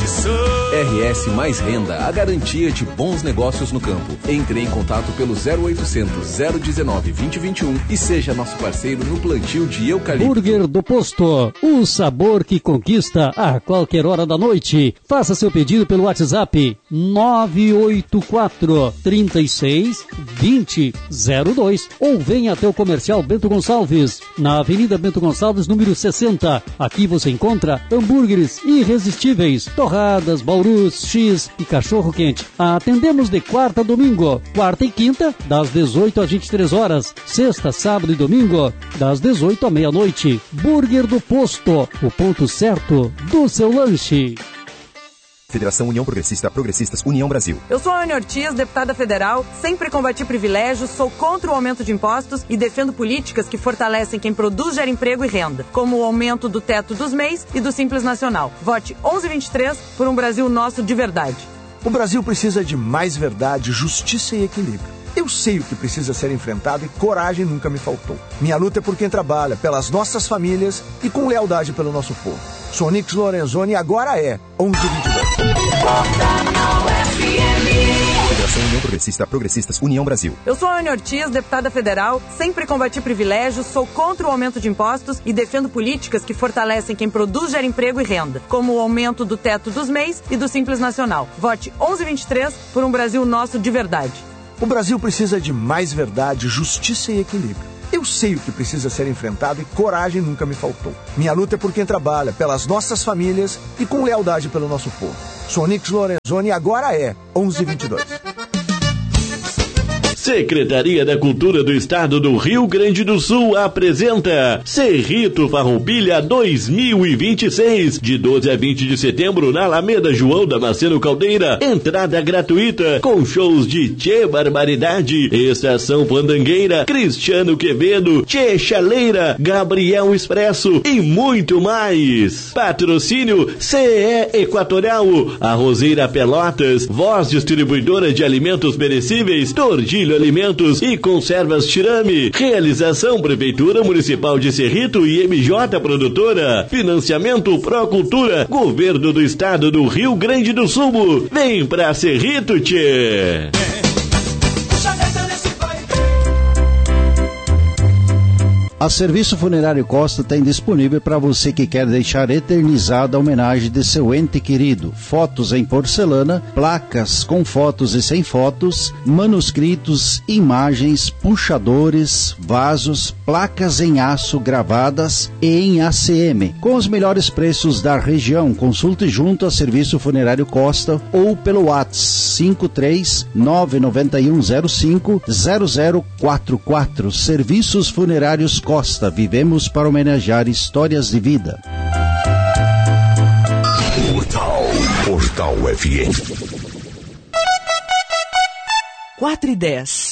RS Mais Renda, a garantia de bons negócios no campo. Entre em contato pelo 0800 019 2021 e seja nosso parceiro no plantio de eucalipto. Burger do Posto, o sabor que conquista a qualquer hora da noite. Faça seu pedido pelo WhatsApp 984 36 20 02 ou venha até o comercial Bento Gonçalves, na Avenida Bento Gonçalves, número 60. Aqui você encontra hambúrgueres irresistíveis, torradas, baurus, X e cachorro quente. Atendemos de quarta a domingo, quarta e quinta, das 18 às 23 horas, sexta, sábado e domingo, das 18 à meia-noite. Burger do Posto, o ponto certo do seu lanche. Federação União Progressista, Progressistas, União Brasil. Eu sou a Ana Ortiz, deputada federal, sempre combati privilégios, sou contra o aumento de impostos e defendo políticas que fortalecem quem produz, gera emprego e renda, como o aumento do teto dos MEIs e do Simples Nacional. Vote 1123 por um Brasil nosso de verdade. O Brasil precisa de mais verdade, justiça e equilíbrio. Eu sei o que precisa ser enfrentado e coragem nunca me faltou. Minha luta é por quem trabalha, pelas nossas famílias e com lealdade pelo nosso povo. Sou Nix Lorenzoni e agora é 1122. Federação União Progressista, Progressistas, União Brasil. Eu sou a Ana Ortiz, deputada federal, sempre combati privilégios, sou contra o aumento de impostos e defendo políticas que fortalecem quem produz, gera emprego e renda, como o aumento do teto dos MEIs e do Simples Nacional. Vote 1123 por um Brasil nosso de verdade. O Brasil precisa de mais verdade, justiça e equilíbrio. Eu sei o que precisa ser enfrentado e coragem nunca me faltou. Minha luta é por quem trabalha, pelas nossas famílias e com lealdade pelo nosso povo. Sou Nix Lorenzoni e agora é 1122. Secretaria da Cultura do Estado do Rio Grande do Sul apresenta Cerrito Farroupilha 2026, de 12 a 20 de setembro na Alameda João Damasceno Caldeira. Entrada gratuita, com shows de Tchê Barbaridade, Estação Pandangueira, Cristiano Quevedo, Tchê Chaleira, Gabriel Expresso e muito mais. Patrocínio CE Equatorial, Arrozeira Pelotas, Voz Distribuidora de Alimentos Perecíveis, Tordilho Alimentos e Conservas Tirame. Realização Prefeitura Municipal de Cerrito e MJ Produtora. Financiamento Procultura, Governo do Estado do Rio Grande do Sul. Vem pra Cerrito, tchê! A Serviço Funerário Costa tem disponível para você que quer deixar eternizada a homenagem de seu ente querido. Fotos em porcelana, placas com fotos e sem fotos, manuscritos, imagens, puxadores, vasos, placas em aço gravadas e em ACM. Com os melhores preços da região, consulte junto a Serviço Funerário Costa ou pelo WhatsApp 53991050044. Serviços Funerários Costa, vivemos para homenagear histórias de vida. Portal FM 4:10.